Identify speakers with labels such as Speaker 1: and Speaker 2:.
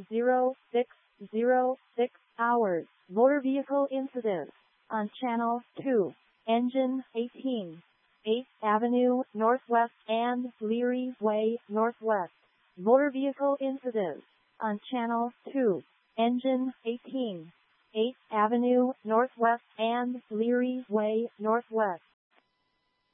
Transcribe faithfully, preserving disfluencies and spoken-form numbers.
Speaker 1: zero six zero six hours. Motor vehicle incidents on Channel two. Engine eighteen. eighth Avenue Northwest and Leary Way Northwest. Motor vehicle incidents on Channel two. Engine eighteen. eighth Avenue Northwest and Leary Way Northwest.